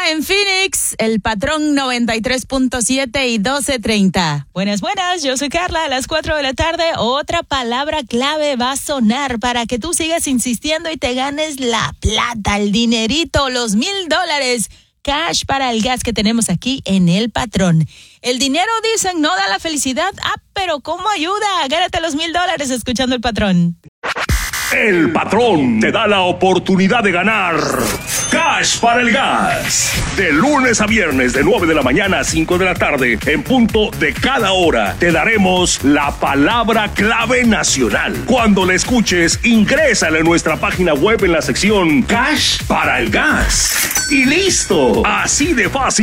en Phoenix, El Patrón 93.7 y 12:30. Buenas, yo soy Carla. A las 4 de la tarde, otra palabra clave va a sonar para que tú sigas insistiendo y te ganes la plata, el dinerito, los $1,000 cash para el gas que tenemos aquí en El Patrón. El dinero, dicen, no da la felicidad. Pero ¿cómo ayuda? Gánate los $1,000 escuchando El Patrón. El Patrón te da la oportunidad de ganar Cash para el Gas. De lunes a viernes, de 9 de la mañana a 5 de la tarde, en punto de cada hora, te daremos la palabra clave nacional. Cuando la escuches, ingrésala en nuestra página web en la sección Cash para el Gas. Y listo. Así de fácil.